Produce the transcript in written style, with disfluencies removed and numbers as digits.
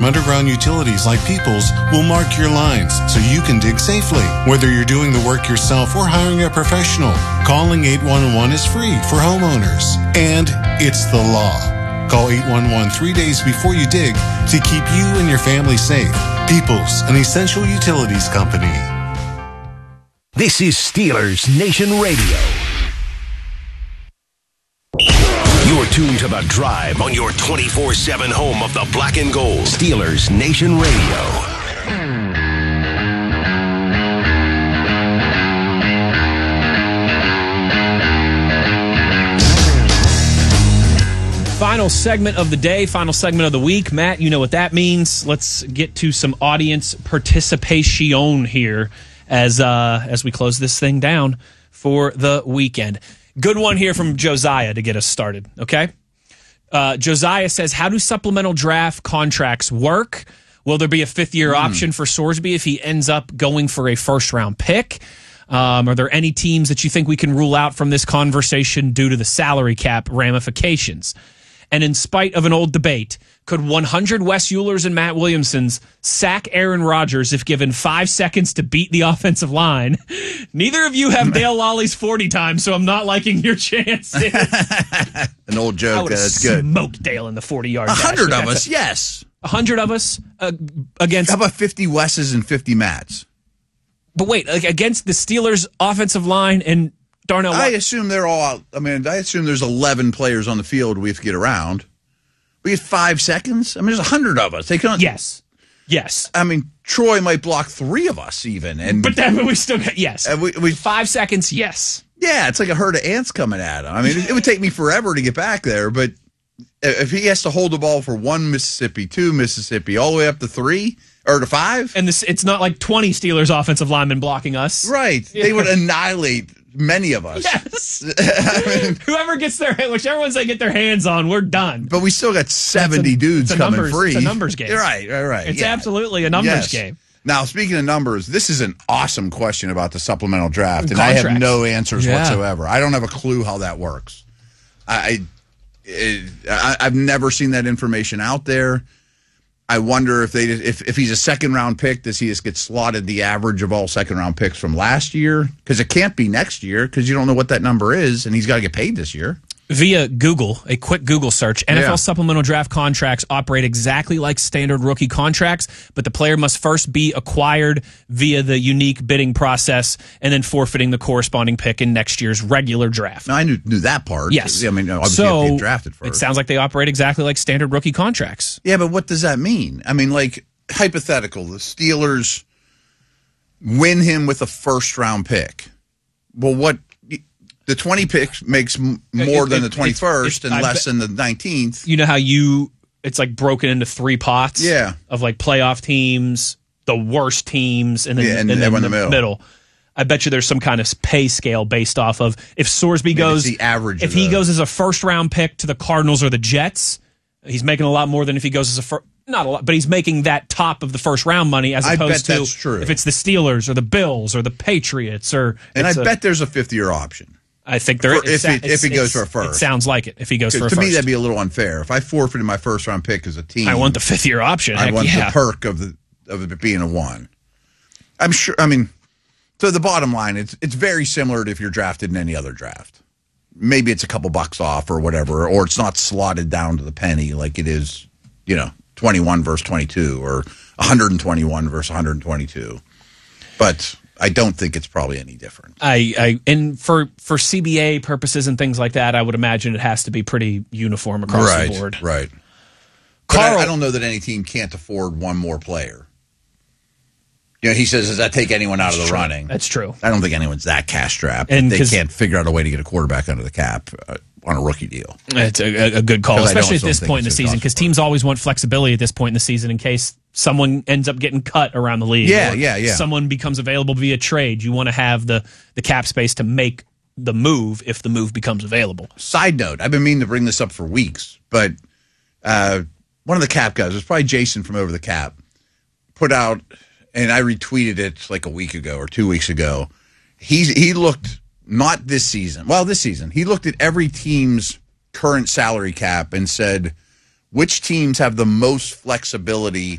underground utilities like Peoples will mark your lines so you can dig safely. Whether you're doing the work yourself or hiring a professional, calling 811 is free for homeowners. And it's the law. Call 811 3 days before you dig to keep you and your family safe. Peoples, an essential utilities company. This is Steelers Nation Radio. You're tuned to The Drive on your 24/7 home of the black and gold. Steelers Nation Radio. Final segment of the day, final segment of the week. Matt, you know what that means. Let's get to some audience participation here as we close this thing down for the weekend. Good one here from Josiah to get us started, okay? Josiah says, how do supplemental draft contracts work? Will there be a fifth-year option for Sorsby if he ends up going for a first-round pick? Are there any teams that you think we can rule out from this conversation due to the salary cap ramifications? And in spite of an old debate, could 100 Wes Eulers and Matt Williamsons sack Aaron Rodgers if given 5 seconds to beat the offensive line? Neither of you have Dale Lolley's 40 times, so I'm not liking your chances. An old joke. I would That's good. Smoke Dale in the 40-yard dash. 100 of us, yes. 100 of us against... How about 50 Wes's and 50 Matts? But wait, like against the Steelers' offensive line and Darnell... I assume they're all out. I mean, I assume there's 11 players on the field we have to get around. We get 5 seconds? I mean, there's 100 of us. They can't. Yes. I mean, Troy might block 3 of us even. But then we still got, yes. We 5 seconds, yes. Yeah, it's like a herd of ants coming at him. I mean, it would take me forever to get back there, but if he has to hold the ball for 1 Mississippi, 2 Mississippi, all the way up to 3 or to 5. And it's not like 20 Steelers offensive linemen blocking us. Right. Yeah. They would annihilate many of us. Yes. I mean, whoever gets whichever ones they get their hands on, we're done. But we still got 70 dudes coming free. It's a numbers game. Right. It's absolutely a numbers game. Now, speaking of numbers, this is an awesome question about the supplemental draft, and I have no answers whatsoever. I don't have a clue how that works. I've never seen that information out there. I wonder if he's a second-round pick, does he just get slotted the average of all second-round picks from last year? Because it can't be next year because you don't know what that number is, and he's got to get paid this year. Via Google, a quick Google search, NFL supplemental draft contracts operate exactly like standard rookie contracts, but the player must first be acquired via the unique bidding process and then forfeiting the corresponding pick in next year's regular draft. Now, I knew that part. Yes. I mean, obviously you have to get drafted first. It sounds like they operate exactly like standard rookie contracts. Yeah, but what does that mean? I mean, like, hypothetical, the Steelers win him with a first-round pick. Well, what... The 20 picks makes more than the 21st and less than the 19th. You know how it's like broken into 3 pots? Yeah. Of like playoff teams, the worst teams, and then, and then everyone in the middle. I bet you there's some kind of pay scale based off of if Sorsby goes, the average. If he goes as a first round pick to the Cardinals or the Jets, he's making a lot more than if he goes as not a lot, but he's making that top of the first round money as opposed to if it's the Steelers or the Bills or the Patriots or. And I bet there's a 5th-year option. I think there is. If he goes for a first. It sounds like it, if he goes for a first. To me, that'd be a little unfair. If I forfeited my first-round pick as a team. I want the 5th-year option. I want the perk of it being a 1. I'm sure, I mean, so the bottom line, it's very similar to if you're drafted in any other draft. Maybe it's a couple bucks off or whatever, or it's not slotted down to the penny like it is, 21 versus 22 or 121 versus 122. But I don't think it's probably any different. And for CBA purposes and things like that, I would imagine it has to be pretty uniform across the board. Right. Carl, I don't know that any team can't afford one more player. He says, does that take anyone out of the running? That's true. I don't think anyone's that cash strapped. And they can't figure out a way to get a quarterback under the cap on a rookie deal. It's a good call, especially at this point in the season, because teams always want flexibility at this point in the season in case someone ends up getting cut around the league. Yeah. Someone becomes available via trade. You want to have the cap space to make the move if the move becomes available. Side note, I've been meaning to bring this up for weeks, but one of the cap guys, it was probably Jason from Over the Cap, put out, and I retweeted it like a week ago or 2 weeks ago. He looked, not this season, this season, he looked at every team's current salary cap and said, which teams have the most flexibility